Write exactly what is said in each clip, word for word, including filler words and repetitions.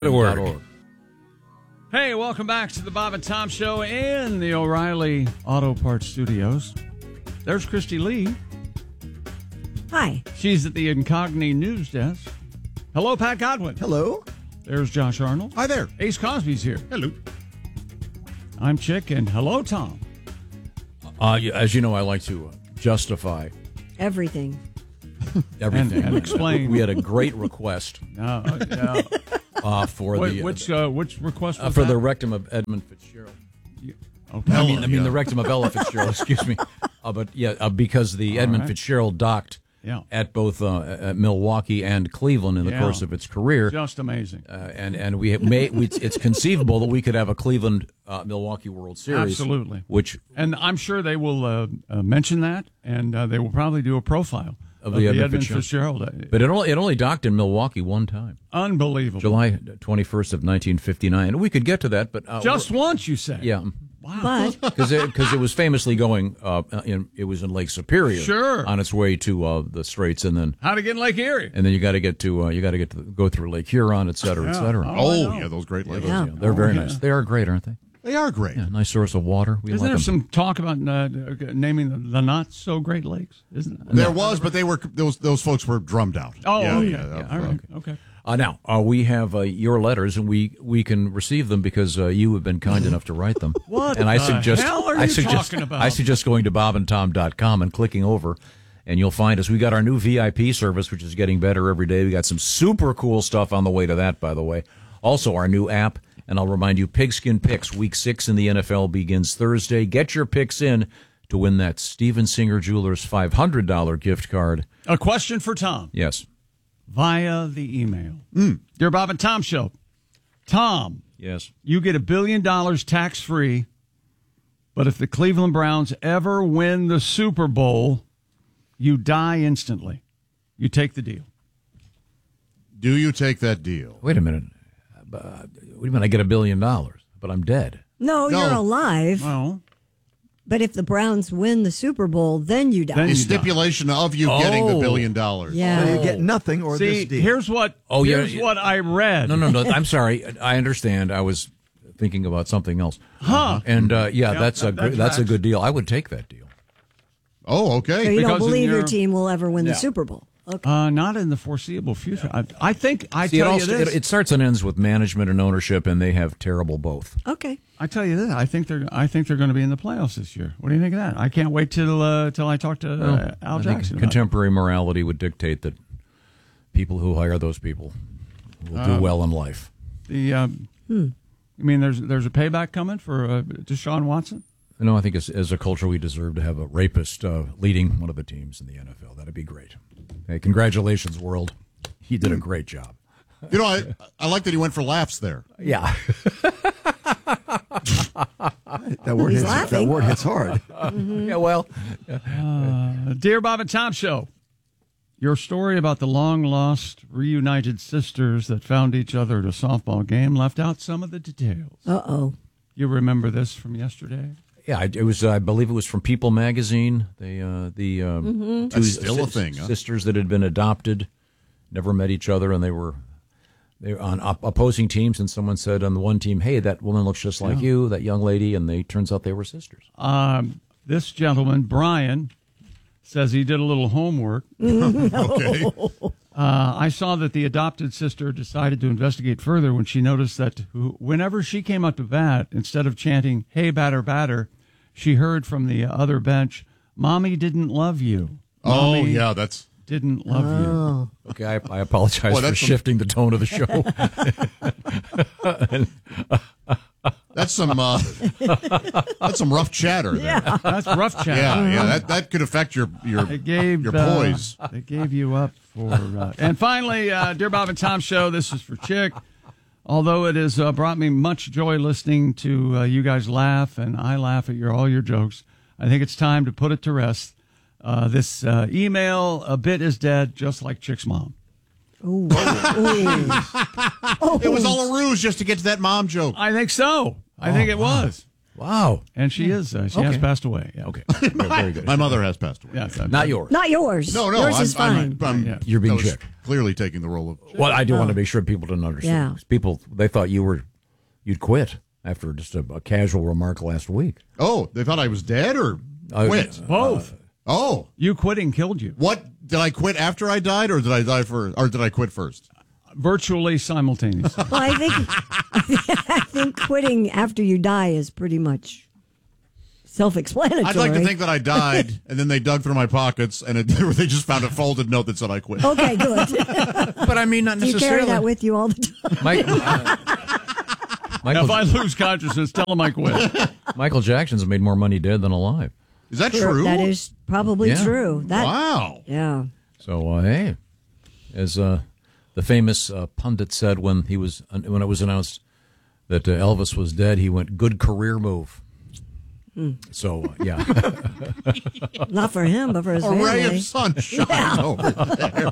Org. Hey, welcome back to the Bob and Tom Show in the O'Reilly Auto Parts Studios. There's Christy Lee. Hi. She's at the Incogni News Desk. Hello, Pat Godwin. Hello. There's Josh Arnold. Hi there. Ace Cosby's here. Hello. I'm Chick, and hello, Tom. Uh, as you know, I like to justify Everything. everything. And- and explain. We had a great request Uh, uh, uh, for Wait, the which uh, which request was uh, for that? the rectum of Edmund Fitzgerald. Okay. I mean, I mean the rectum of Ella Fitzgerald. Excuse me, uh, but yeah, uh, because the All Edmund right. Fitzgerald docked Yeah. at both uh, at Milwaukee and Cleveland in the Yeah. course of its career. Just amazing. Uh, and and we may we, it's conceivable that we could have a Cleveland uh, Milwaukee World Series. Absolutely. Which And I'm sure they will uh, uh, mention that, and uh, they will probably do a profile Of of the the, Edmund Edmund Fitzgerald. Fitzgerald. but it only it only docked in Milwaukee one time, Unbelievable. July twenty-first of nineteen fifty-nine. And we could get to that, but uh, Just once, you say? yeah. Wow. But Because it, 'cause it was famously going, uh, in, it was in Lake Superior, Sure. on its way to uh, the Straits, and then How to get in Lake Erie? and then you got to get to uh, you got to get to go through Lake Huron, et cetera, et Yeah. cetera. Oh, I Oh, know. yeah, those great lakes. Yeah. Yeah, they're very Oh, yeah. nice. They are great, aren't they? They are great. Yeah, nice source of water. We Isn't like there them. some talk about uh, naming the, the not so great lakes? Isn't There was, but they were those those folks were drummed out. Oh, yeah, okay. yeah, Yeah, uh, all right. Okay. Uh, now uh, we have uh, your letters, and we, we can receive them because uh, you have been kind enough to write them. What And I the suggest hell are I you suggest talking about? I suggest going to bob and tom dot com and clicking over, and you'll find us. We got our new V I P service, which is getting better every day. We got some super cool stuff on the way to that, by the way. Also, our new app, and I'll remind you, Pigskin Picks Week Six in the N F L begins Thursday. Get your picks in to win that Steven Singer Jewelers five hundred dollars gift card. A question for Tom Yes, via the email. Mm. Dear Bob and Tom Show, Tom, yes. you get a billion dollars tax free, but if the Cleveland Browns ever win the Super Bowl, you die instantly. You take the deal. Do you take that deal? Wait a minute. Uh, what do you mean I get a billion dollars, but I'm dead? no, No. you're alive. Well, But if the Browns win the Super Bowl, then you die. Then The you stipulation of you getting the Oh. billion dollars. yeah. So you get nothing or see, this deal. here's what. Oh, yeah, here's yeah. what I read. No, no, no. I'm sorry. I understand. I was thinking about something else. Huh. And uh, yeah, Yeah, that's a that- that gr- that's a tracks. good deal. I would take that deal. Oh, So okay. you don't Because in believe your your- team will ever win Yeah. the Super Bowl. Okay. Uh, not in the foreseeable future. I, I think I See, it, tell all, you this. it, it starts and ends with management and ownership, and they have terrible both. Okay. I tell you this. I think they're. I think they're going to be in the playoffs this year. What do you think of that? I can't wait till uh, till I talk to uh, Al I think Jackson. about contemporary morality would dictate that people who hire those people will Uh, do well in life. it. The. Um, Hmm. You mean there's there's a payback coming for uh, Deshaun Watson? No, I think as, as a culture, we deserve to have a rapist uh, leading one of the teams in the N F L. That'd be great. Hey, congratulations, world. He did a great job. You know, I I like that he went for laughs there. Yeah. that word He's hits, laughing. that word hits hard. Yeah, well, Uh, dear Bob and Tom Show, your story about the long lost reunited sisters that found each other at a softball game left out some of the details. Uh oh. You remember this from yesterday? yeah, I- it was. I believe it was from People magazine. They, uh, the um, two That's still a sis- thing, huh? sisters that had been adopted, never met each other, and they were they were on op- opposing teams. And someone said on the one team, "Hey, that woman looks just like you, that young lady," and they turns out they were sisters. Um, this gentleman, Brian, says he did a little homework. Okay. Uh, I saw that the adopted sister decided to investigate further when she noticed that who- whenever she came up to bat, instead of chanting, "Hey, batter, batter," she heard from the other bench, "Mommy didn't love you. Oh, Mommy yeah, that's didn't love you." Okay, I, I apologize Boy, for that's some- shifting the tone of the show. that's some uh, that's some rough chatter there. Yeah. That's rough chat. Yeah, yeah, that, that could affect your your It gave your uh, poise. It gave you up for. Uh, and finally, uh, dear Bob and Tom Show, this is for Chick. Although it has uh, brought me much joy listening to uh, you guys laugh, and I laugh at your all your jokes, I think it's time to put it to rest. Uh, this uh, email a bit is dead, just like Chick's mom. Ooh. Ooh. It was all a ruse just to get to that mom joke. I think so. I think it was. Wow. And she is. Uh, she has Okay. passed away. Yeah. Okay. Very good. My mother has passed away. Yes, I'm- Not yours. Not yours. No, no, yours I'm, is fine. I'm, I'm, Yeah. You're being I was Chick. clearly taking the role of. Well, I do want to make sure people didn't understand. Yeah. People, they thought you were, you'd quit after just a, a casual remark last week. Oh, they thought I was dead or Uh, quit? Both. Oh, You quitting killed you. what did I quit after I died, or did I die first, or did I quit first? Virtually simultaneously. Well, I think I think quitting after you die is pretty much self-explanatory. I'd like to think that I died, and then they dug through my pockets, and it, they just found a folded note that said I quit. Okay, good. But I mean, not Do you necessarily. carry that with you all the time? Mike, uh, Now, if I Michael, lose consciousness, tell him I quit. Michael Jackson's made more money dead than alive. Is that true? That is probably Yeah. true. That Wow. yeah. So uh, hey, as uh, the famous uh, pundit said when he was when it was announced that uh, Elvis was dead, he went, "Good career move." So uh, yeah, Not for him, but for his A family. ray of sunshine over there.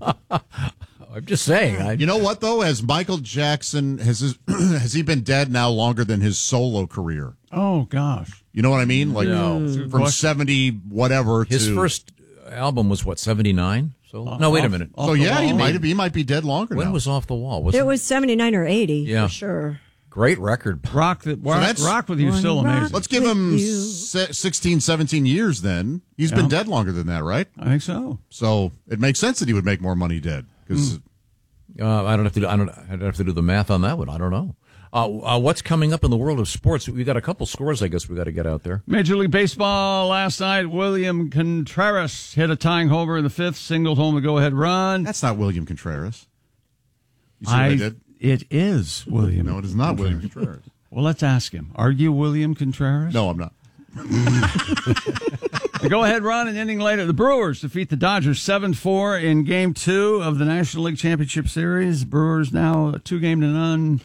I'm just saying. I, You know what, though? Has Michael Jackson, has his, has he been dead now longer than his solo career? Oh, gosh. You know what I mean? Like No. from seventy whatever to his first album was what, seventy-nine? So no, wait a Off- minute. off So the yeah, he wall. might be. He might be dead longer When now. was Off the Wall? Was It was seventy-nine or eighty, Yeah. for sure. great record. Rock, the, rock, that's- rock with you is still Wanna rock? amazing. Let's give With him you. se- sixteen, seventeen years. Then he's Yeah. been dead longer than that, right? I think so. So it makes sense that he would make more money dead because Uh, I don't have to. Do, I don't. I don't have to do the math on that one. I don't know. Uh, uh, what's coming up in the world of sports? We got a couple scores. I guess we got to get out there. Major League Baseball last night, William Contreras hit a tying homer in the fifth, singled home the go-ahead run. that's not William Contreras. You see what I, I did? it is William. No, it is not William Contreras. Well, let's ask him. Are you William Contreras? No, I'm not. The go-ahead run an inning later. The Brewers defeat the Dodgers seven four in Game two of the National League Championship Series. Brewers now a two-game to none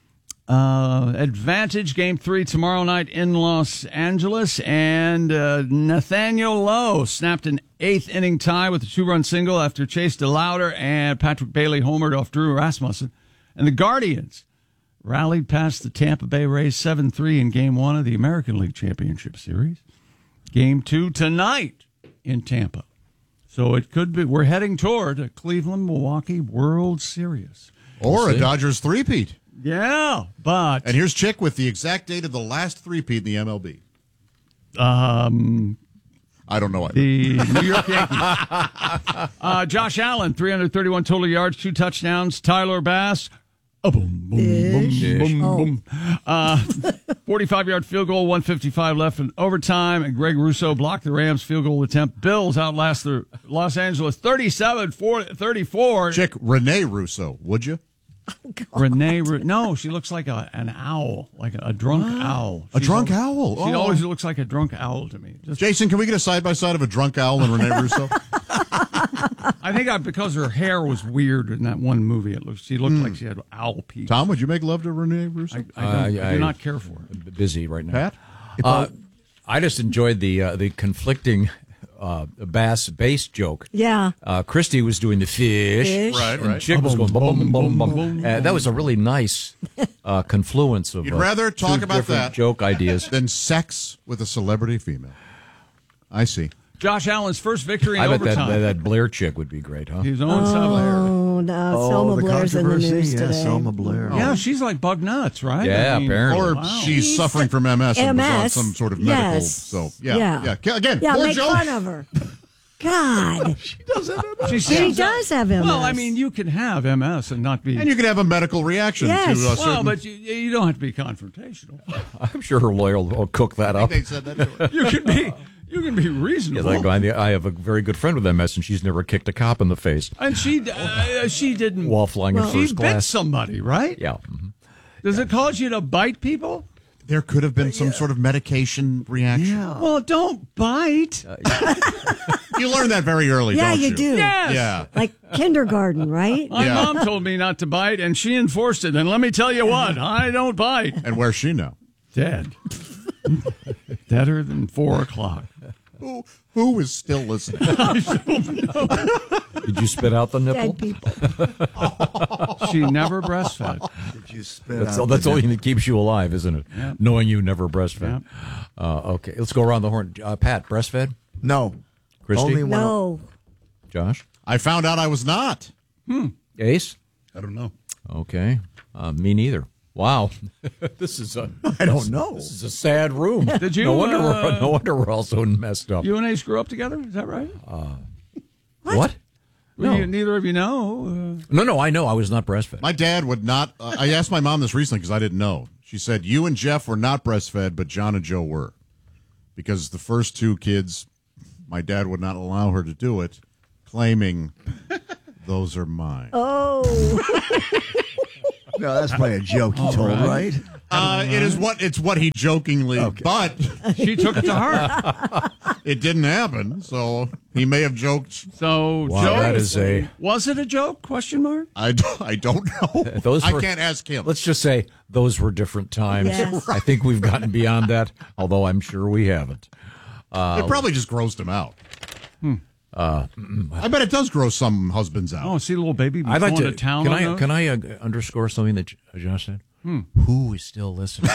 uh, advantage. Game three tomorrow night in Los Angeles. And uh, Nathaniel Lowe snapped an eighth-inning tie with a two-run single after Chase DeLauder and Patrick Bailey homered off Drew Rasmussen. And the Guardians rallied past the Tampa Bay Rays seven three in Game one of the American League Championship Series. Game two tonight in Tampa. So it could be, we're heading toward a Cleveland-Milwaukee World Series. Or see. a Dodgers three-peat. Yeah, but And here's Chick with the exact date of the last three-peat in the M L B. um, I don't know. Either. the New York Yankees. uh, Josh Allen, three hundred thirty-one total yards, two touchdowns. Tyler Bass, a boom, boom, boom, boom, Oh. boom. Uh, forty-five-yard field goal, one fifty-five left in overtime, and Greg Russo blocked the Rams' field goal attempt. Bills outlast the Los Angeles thirty-seven thirty-four. Chick, Renee Russo, would you? Renee, Ru- no, she looks like a, an owl, like a, a drunk owl. A She's drunk always- owl? She Oh. always looks like a drunk owl to me. Just, Jason, can we get a side-by-side of a drunk owl and Renee Russo? I think I, because her hair was weird in that one movie, it looked, she looked like she had owl peaks. Tom, would you make love to Renee Russo? I, I, don't, I, Uh, I- do not care for her. I'm busy right now. Pat? Uh, I just enjoyed the uh, the conflicting uh, bass bass joke. Yeah. Uh, Christy was doing the fish, Fish. Right, and right. Chick was going bum, bum, bum, bum. Uh, that was a really nice uh, confluence of. You'd uh, rather talk two about different that joke ideas. Then sex with a celebrity female. I see. Josh Allen's first victory in I bet that, overtime. that that Blair chick would be great, huh? He's on Blair. Oh, no, Oh, Selma the Blair's in the controversy. news Yeah, today. Selma Blair. Yeah, she's like bug nuts, right? Yeah, apparently. Or wow. she's She's suffering from M S and was on M S, some sort of medical. yes. So, yeah. Yeah. Yeah. Again, Yeah, poor make joke. fun of her. God. She She seems- does have M S. Well, I mean, you can have M S and not be. And you can have a medical reaction Yes. to a certain... well, but you, you don't have to be confrontational. I'm sure her lawyer will cook that up. They said that to her. You can be. You can be reasonable. Like, I have a very good friend with M S, and she's never kicked a cop in the face And she uh, she didn't. while flying in she first bit class. somebody, right? Yeah. mhm. Does it cause you to bite people? There could have been some sort of medication reaction. Yeah. Well, don't bite. You learn that very early, yeah, don't you? you do. Yes. Yeah. Like kindergarten, right? My Yeah. mom told me not to bite, and she enforced it. And let me tell you what, I don't bite. And where's she now? Dead. Deader than four o'clock. Who, who is still listening? Did you spit out the nipple? Dead people. She never breastfed. You spit That's, out all, that's the- the only thing that keeps you alive, isn't it? Yep. Knowing you never breastfed. Yep. Uh, okay, let's go around the horn. Uh, Pat, breastfed? No. Christy? Only when No. Josh? I found out I was not. Ace? I don't know. Okay. Uh, me neither. Wow. this is a I don't know. this is a sad room. Did you, No wonder uh, we're no wonder we're all so messed up. You and Ace grew up together? Is that right? What? Well, No. you- neither of you know. Uh, No, no, I know I was not breastfed. My dad would not. Uh, I asked my mom this recently because I didn't know. She said, you and Jeff were not breastfed, but John and Joe were. Because the first two kids, my dad would not allow her to do it, claiming those are mine. Oh. No, that's probably a joke he told, right? Uh, it is what it's what he jokingly, but she took it to heart. it didn't happen. So he may have joked. So, Wow, Joe, that is a- was it a joke? Question mark. I, don't- I don't know. Those I were- can't ask him. Let's just say those were different times. Yes. I think we've gotten beyond that, although I'm sure we haven't. it probably just grossed him out. Uh, I bet it does gross some husbands out. Oh, see, little baby I'd like going to. to town Can on I? those? Can I uh, underscore something that J- Josh said? Who is still listening?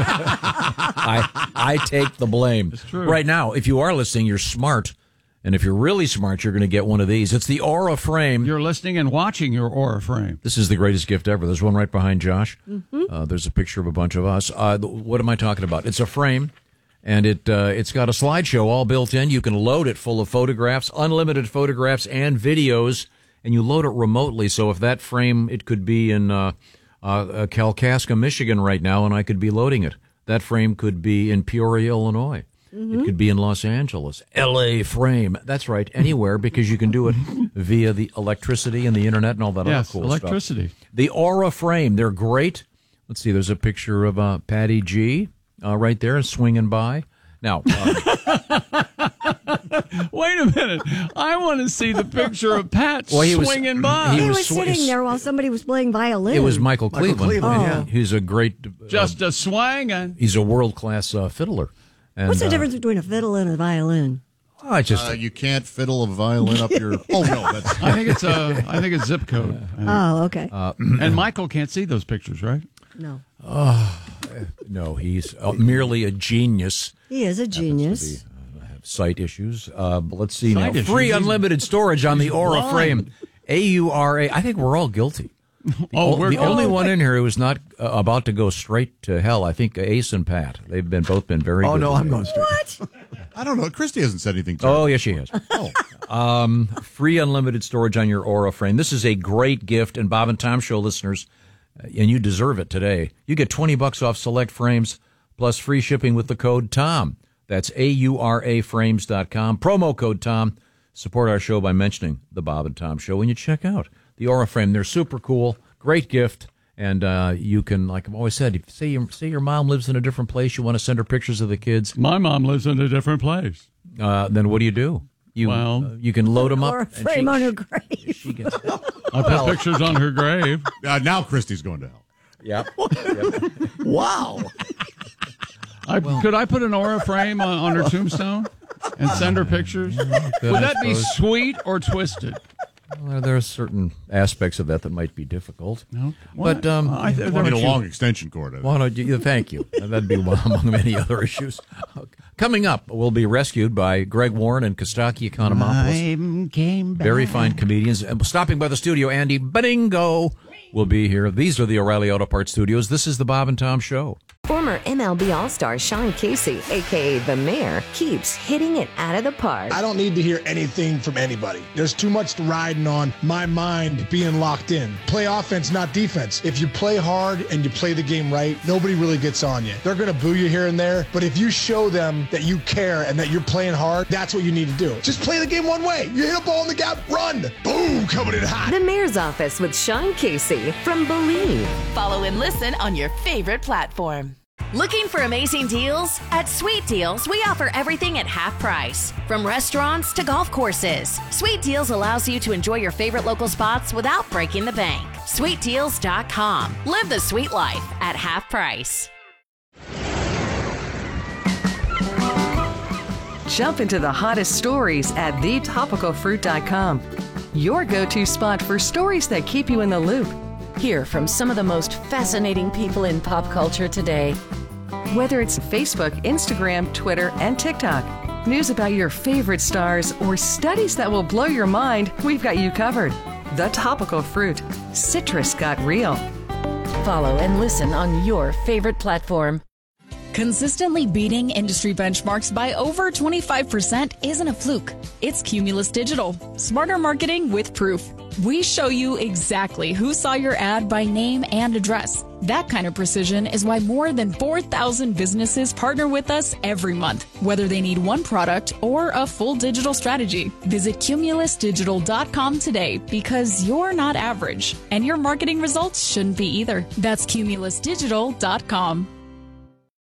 I I take the blame. It's true. Right now, if you are listening, you're smart, and if you're really smart, you're going to get one of these. It's the Aura Frame. You're listening and watching your Aura frame. This is the greatest gift ever. There's one right behind Josh. Uh, there's a picture of a bunch of us. Uh, th- what am I talking about? It's a frame, and it uh, it's got a slideshow all built in. You can load it full of photographs, unlimited photographs and videos, and you load it remotely. So if that frame, it could be in uh, uh, Kalkaska, Michigan right now, and I could be loading it. That frame could be in Peoria, Illinois. It could be in Los Angeles, L A frame. That's right, anywhere, because you can do it via the electricity and the internet and all that Yes, other cool stuff. electricity. The Aura Frame, they're great. Let's see, there's a picture of uh, Patty G uh, right there swinging by. Now, uh, Wait a minute. I want to see the picture of Pat Well, he was- swinging by. he He was was sw- sitting there while somebody was playing violin. it was Michael Cleveland. Cleveland, yeah. He's a great, uh, Just a swanging. he's a world-class uh, fiddler. And, What's the uh, difference between a fiddle and a violin? I just, Uh, you can't fiddle a violin up your. Oh no, that's I think it's a. I think it's zip code. Oh, okay. And Michael can't see those pictures, right? no. no, he's uh, merely a genius. He is a genius. Sight issues. Uh, but let's see Sight now. issues? Free He's- unlimited storage on the Aura blind. Frame. A U R A. I think we're all guilty. The, Oh, o- we're the only guilty. one in here who is not uh, about to go straight to hell. I think Ace and Pat. They've been both been very. Oh, good no, today. I'm going straight. What? I don't know. Christy hasn't said anything to Oh, me. yes, she has. um, free unlimited storage on your Aura Frame. This is a great gift, and Bob and Tom Show listeners, uh, and you deserve it today. You get twenty bucks off select frames plus free shipping with the code TOM. That's A U R A frames dot com. Promo code TOM. Support our show by mentioning the Bob and Tom Show when you check out the Aura Frame. They're super cool. Great gift. And uh, you can, like I've always said, if say your, say your mom lives in a different place, you want to send her pictures of the kids, My mom lives in a different place. uh, then what do you do? You Well- uh, you can load them up. Or a and frame she- on her grave. she gets, I put pictures on her grave. Uh, now Christy's going to hell. yep. Wow. I, could I put an Aura frame on, on her tombstone and send her pictures? Would that be sweet or twisted? Well, there are certain aspects of that that might be difficult. No. But um, I, there I were need a two- long extension cord. I think. why don't you? Thank you. That'd be one among many other issues. Coming up, we'll be rescued by Greg Warren and Kostaki Economopoulos. came back. Very fine comedians. And stopping by the studio, Andy Beningo will be here. These are the O'Reilly Auto Parts Studios. This is the Bob and Tom Show. Former M L B All-Star Sean Casey, a k a. The Mayor, keeps hitting it out of the park. I don't need to hear anything from anybody. There's too much riding on my mind being locked in. Play offense, not defense. If you play hard and you play the game right, nobody really gets on you. They're going to boo you here and there, but if you show them that you care and that you're playing hard, that's what you need to do. Just play the game one way. You hit a ball in the gap, run. Boom, coming in hot. The Mayor's Office with Sean Casey from Believe. Follow and listen on your favorite platform. Looking for amazing deals? At Sweet Deals, we offer everything at half price. From restaurants to golf courses, Sweet Deals allows you to enjoy your favorite local spots without breaking the bank. sweet deals dot com. Live the sweet life at half price. Jump into the hottest stories at the topical fruit dot com. Your go-to spot for stories that keep you in the loop. Hear from some of the most fascinating people in pop culture today. Whether it's Facebook, Instagram, Twitter, and TikTok, news about your favorite stars, or studies that will blow your mind, we've got you covered. The Topical Fruit. Citrus got real. Follow and listen on your favorite platform. Consistently beating industry benchmarks by over twenty-five percent isn't a fluke. It's Cumulus Digital. Smarter marketing with proof. We show you exactly who saw your ad by name and address. That kind of precision is why more than four thousand businesses partner with us every month, whether they need one product or a full digital strategy. Visit cumulus digital dot com today, because you're not average, and your marketing results shouldn't be either. That's cumulus digital dot com.